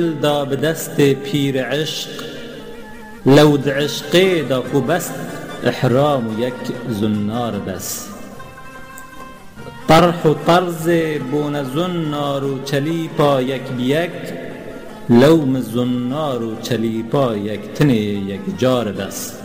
دا به دست پیر عشق، لود عشقه دا خو بست احرام و یک زنار بس. طرح و طرز بون زنار و چلیپا یک بیک، لوم زنار و چلیپا یک تن یک جار بس.